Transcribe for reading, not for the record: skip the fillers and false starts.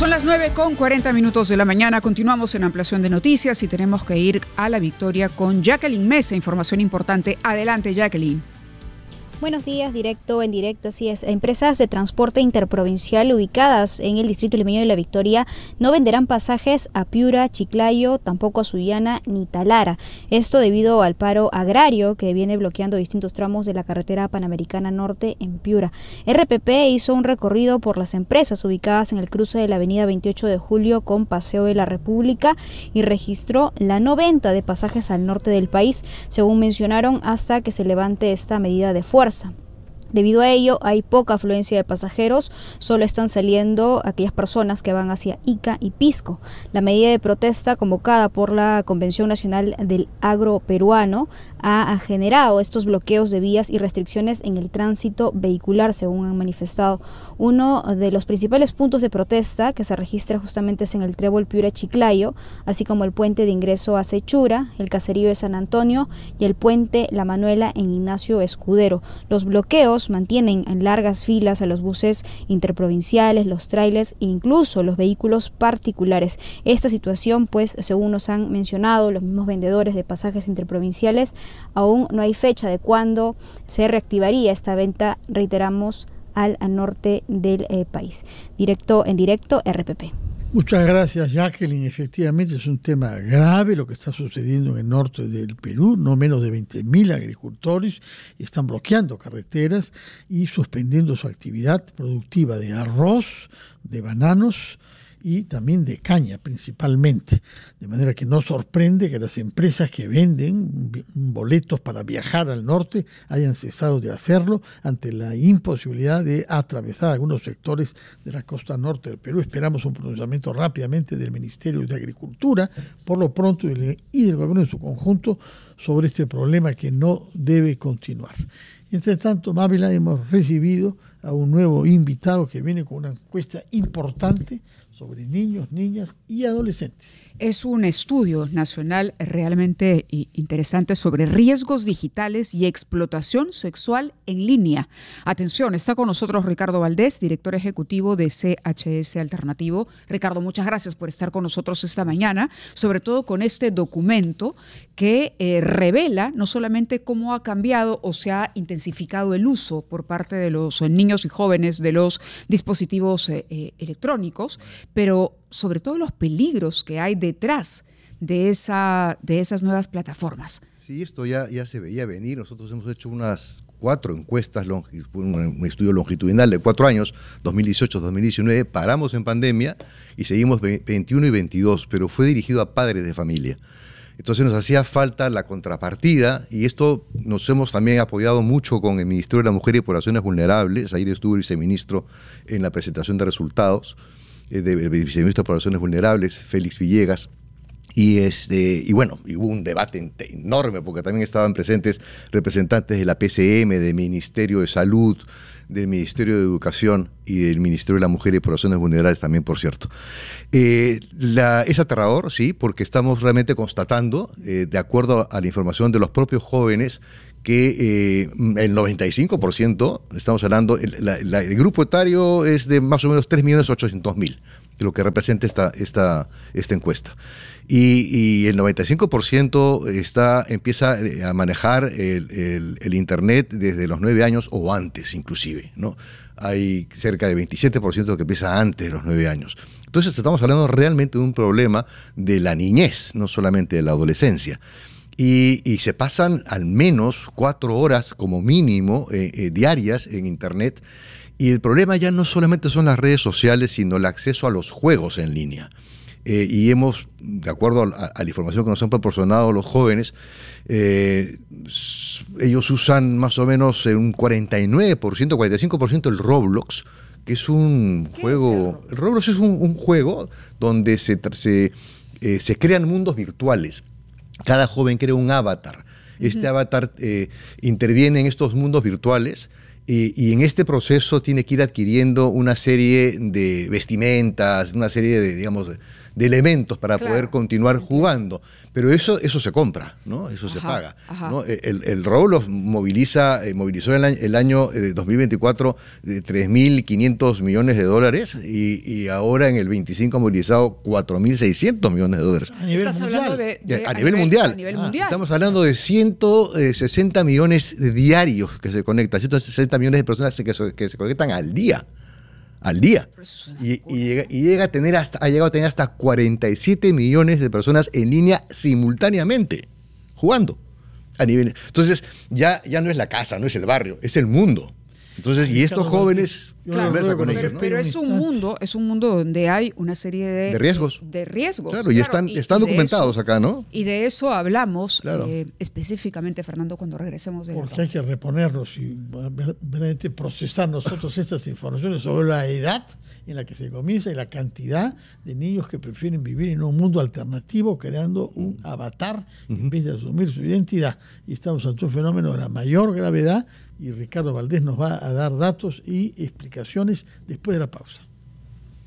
Son las 9:40 de la mañana. Continuamos en ampliación de noticias y tenemos que ir a La Victoria con Jacqueline Mesa. Información importante. Adelante, Jacqueline. Buenos días, directo en directo, así es. Empresas de transporte interprovincial ubicadas en el distrito limeño de La Victoria no venderán pasajes a Piura, Chiclayo, tampoco a Sullana ni Talara. Esto debido al paro agrario que viene bloqueando distintos tramos de la carretera Panamericana Norte en Piura. RPP hizo un recorrido por las empresas ubicadas en el cruce de la avenida 28 de Julio con Paseo de la República y registró la no venta de pasajes al norte del país, según mencionaron, hasta que se levante esta medida de fuerza. Debido a ello, hay poca afluencia de pasajeros, solo están saliendo aquellas personas que van hacia Ica y Pisco. La medida de protesta convocada por la Convención Nacional del Agro Peruano ha generado estos bloqueos de vías y restricciones en el tránsito vehicular, según han manifestado. Uno de los principales puntos de protesta que se registra justamente es en el trébol Piura-Chiclayo, así como el puente de ingreso a Sechura, el caserío de San Antonio y el puente La Manuela en Ignacio Escudero. Los bloqueos mantienen en largas filas a los buses interprovinciales, los trailers e incluso los vehículos particulares. Esta situación, pues, según nos han mencionado los mismos vendedores de pasajes interprovinciales, aún no hay fecha de cuándo se reactivaría esta venta, reiteramos, al norte del país. Directo en directo, RPP. Muchas gracias, Jacqueline. Efectivamente es un tema grave lo que está sucediendo en el norte del Perú. No menos de 20.000 agricultores están bloqueando carreteras y suspendiendo su actividad productiva de arroz, de bananos y también de caña principalmente. De manera que no sorprende que las empresas que venden boletos para viajar al norte hayan cesado de hacerlo ante la imposibilidad de atravesar algunos sectores de la costa norte del Perú. Esperamos un pronunciamiento rápidamente del Ministerio de Agricultura, por lo pronto, y del gobierno en su conjunto, sobre este problema que no debe continuar. Entre tanto, Mávila, hemos recibido a un nuevo invitado que viene con una encuesta importante sobre niños, niñas y adolescentes. Es un estudio nacional realmente interesante sobre riesgos digitales y explotación sexual en línea. Atención, está con nosotros Ricardo Valdés, director ejecutivo de CHS Alternativo. Ricardo, muchas gracias por estar con nosotros esta mañana, sobre todo con este documento que revela no solamente cómo ha cambiado o se ha intensificado el uso por parte de los niños y jóvenes de los dispositivos electrónicos, pero sobre todo los peligros que hay detrás de esas nuevas plataformas. Sí, esto ya se veía venir. Nosotros hemos hecho unas 4 encuestas, un estudio longitudinal de 4 años, 2018-2019, paramos en pandemia y seguimos 21 y 22, pero fue dirigido a padres de familia. Entonces nos hacía falta la contrapartida y esto nos hemos también apoyado mucho con el Ministerio de la Mujer y Poblaciones Vulnerables. Ahí estuvo el viceministro en la presentación de resultados del viceministro de Poblaciones Vulnerables, Félix Villegas. Y bueno, hubo un debate enorme porque también estaban presentes representantes de la PCM, del Ministerio de Salud, del Ministerio de Educación y del Ministerio de la Mujer y Poblaciones Vulnerables también, por cierto. Es aterrador, sí, porque estamos realmente constatando, de acuerdo a la información de los propios jóvenes, que el 95%, estamos hablando, el grupo etario es de más o menos 3.800.000, lo que representa esta encuesta. Y el 95% empieza a manejar el Internet desde los 9 años o antes inclusive, ¿no? Hay cerca de 27% que empieza antes de los 9 años. Entonces estamos hablando realmente de un problema de la niñez, no solamente de la adolescencia. Y se pasan al menos 4 horas como mínimo diarias en Internet. Y el problema ya no solamente son las redes sociales, sino el acceso a los juegos en línea. Y hemos, de acuerdo a la información que nos han proporcionado los jóvenes, ellos usan más o menos un 49%, 45% el Roblox, que es un juego. El Roblox es un juego donde se crean mundos virtuales. Cada joven crea un avatar. Este avatar interviene en estos mundos virtuales y en este proceso tiene que ir adquiriendo una serie de vestimentas, una serie de, digamos, de elementos para Claro, poder continuar jugando. Pero eso se compra, ¿no? Eso se paga, ¿no? El robo los movilizó el año 2024 de 3.500 millones de dólares y ahora en el 25 ha movilizado 4.600 millones de dólares. A nivel Estás mundial. hablando A nivel mundial. A nivel mundial. Estamos hablando de 160 millones diarios que se conectan, 160 millones de personas que se conectan al día. Y llega a tener ha llegado a tener hasta 47 millones de personas en línea simultáneamente, jugando a nivel. Entonces, ya no es la casa, no es el barrio, es el mundo. Entonces, y estos jóvenes conversan con ellos, ¿no? Pero es un mundo donde hay una serie de riesgos. Claro, y están documentados acá, ¿no? Y de eso hablamos específicamente, Fernando, cuando regresemos de Porque hay que reponernos y verdaderamente procesar nosotros estas informaciones sobre la edad en la que se comienza y la cantidad de niños que prefieren vivir en un mundo alternativo creando un avatar en vez de asumir su identidad. Y estamos ante un fenómeno de la mayor gravedad y Ricardo Valdés nos va a dar datos y explicaciones después de la pausa.